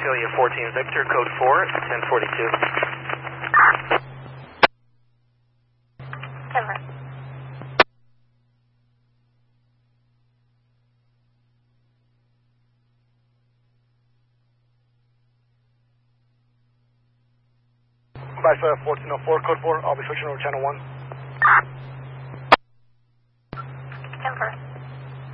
Australia 14 Victor, code 4, 1042. Denver. Vice 1404, code 4, I'll be switching over channel 1.